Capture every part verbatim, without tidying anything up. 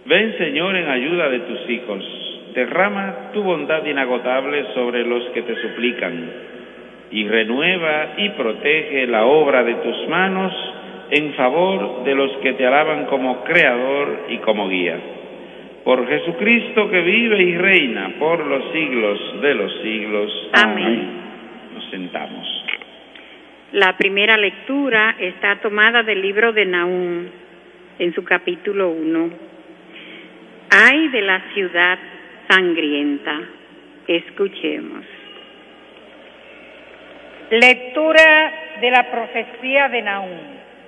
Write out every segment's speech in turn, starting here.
Ven, Señor, en ayuda de tus hijos. Derrama tu bondad inagotable sobre los que te suplican, y renueva y protege la obra de tus manos en favor de los que te alaban como Creador y como Guía. Por Jesucristo, que vive y reina por los siglos de los siglos. Amén. Nos sentamos. La primera lectura está tomada del libro de Nahum, en su capítulo uno. Ay de la ciudad sangrienta. Escuchemos. Lectura de la profecía de Nahum.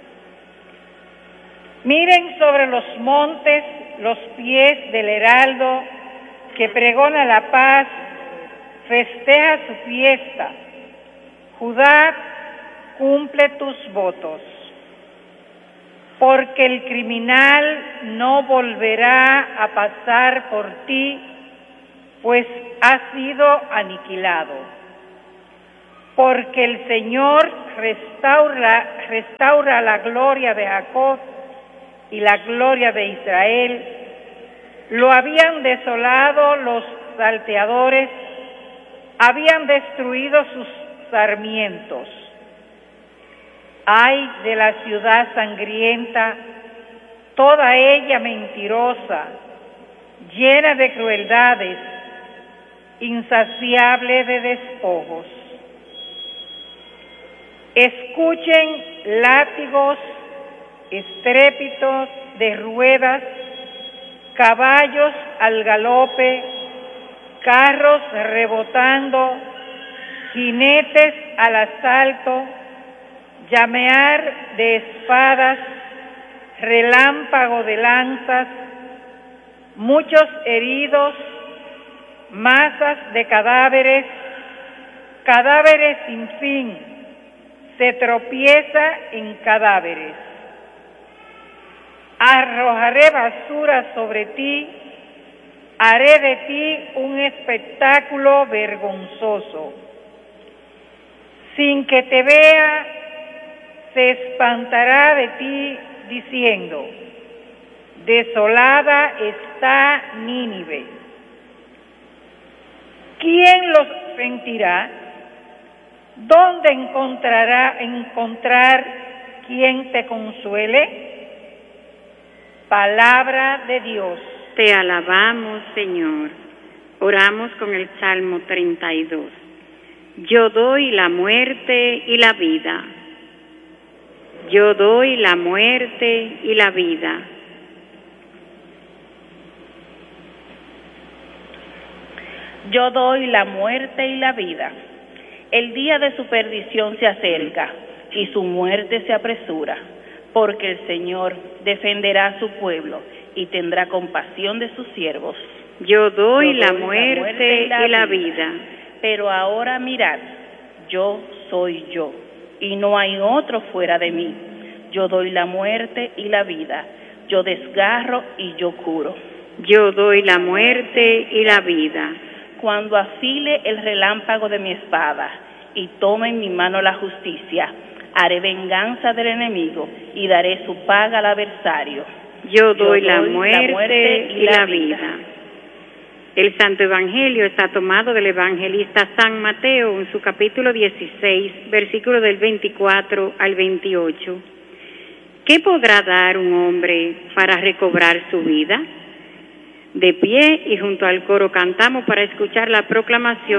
Miren sobre los montes los pies del heraldo que pregona la paz, festeja su fiesta. Judá, cumple tus votos, porque el criminal no volverá a pasar por ti, pues ha sido aniquilado. Porque el Señor restaura, restaura la gloria de Jacob y la gloria de Israel. Lo habían desolado los salteadores, habían destruido sus sarmientos. Ay de la ciudad sangrienta, toda ella mentirosa, llena de crueldades, insaciable de despojos. Escuchen látigos, estrépitos de ruedas, caballos al galope, carros rebotando, jinetes al asalto, llamear de espadas, relámpago de lanzas, muchos heridos, masas de cadáveres, cadáveres sin fin, se tropieza en cadáveres. Arrojaré basura sobre ti, haré de ti un espectáculo vergonzoso. Sin que te vea, se espantará de ti diciendo: desolada está Nínive. ¿Quién los sentirá? ¿Dónde encontrará encontrar quien te consuele? Palabra de Dios. Te alabamos, Señor. Oramos con el Salmo treinta y dos. Yo doy la muerte y la vida. Yo doy la muerte y la vida. Yo doy la muerte y la vida. El día de su perdición se acerca y su muerte se apresura, porque el Señor defenderá a su pueblo y tendrá compasión de sus siervos. Yo doy, Yo doy la, muerte la muerte y la, y la vida. vida. Pero ahora mirad, yo soy yo, y no hay otro fuera de mí. Yo doy la muerte y la vida. Yo desgarro y yo curo. Yo doy la muerte y la vida. Cuando afile el relámpago de mi espada y tome en mi mano la justicia, haré venganza del enemigo y daré su paga al adversario. Yo doy, Yo doy la, muerte la muerte y la vida. vida. El Santo Evangelio está tomado del evangelista San Mateo en su capítulo dieciséis, versículo del veinticuatro al veintiocho. ¿Qué podrá dar un hombre para recobrar su vida? De pie y junto al coro cantamos para escuchar la proclamación